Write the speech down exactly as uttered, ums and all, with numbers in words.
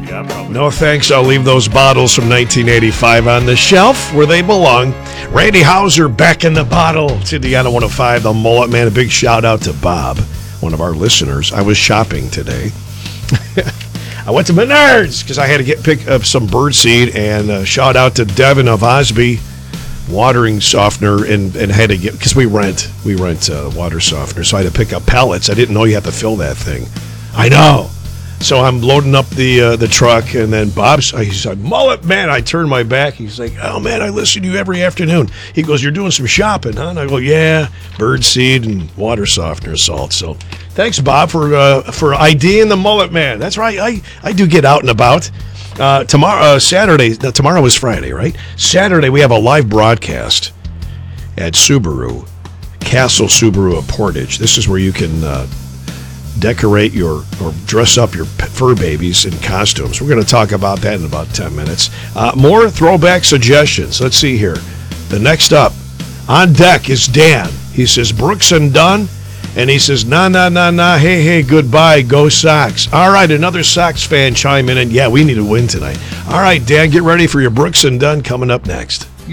Yeah, probably. No thanks. I'll leave those bottles from nineteen eighty-five on the shelf where they belong. Randy Hauser back in the bottle. It's Indiana one oh five, the Mullet Man. A big shout out to Bob, one of our listeners. I was shopping today. I went to Menards because I had to get pick up some birdseed, and uh, shout out to Devin of Osby watering softener, and, and had to get, because we rent we rent uh, water softener, so I had to pick up pellets. I didn't know you had to fill that thing. I know. So I'm loading up the uh, the truck, and then Bob's, he said, Mullet Man. I turned my back. He's like, oh, man, I listen to you every afternoon. He goes, you're doing some shopping, huh? And I go, yeah, birdseed and water softener salt. So thanks, Bob, for uh, for IDing the Mullet Man. That's right. I, I do get out and about. Uh, tomorrow, uh, Saturday, no, tomorrow is Friday, right? Saturday, we have a live broadcast at Subaru, Castle Subaru of Portage. This is where you can uh, decorate your or dress up your fur babies in costumes. We're going to talk about that in about ten minutes. Uh, more throwback suggestions. Let's see here. The next up on deck is Dan. He says, Brooks and Dunn. And he says, nah, nah, nah, nah, hey, hey, goodbye, go Sox. All right, another Sox fan chime in, and yeah, we need to win tonight. All right, Dan, get ready for your Brooks and Dunn coming up next.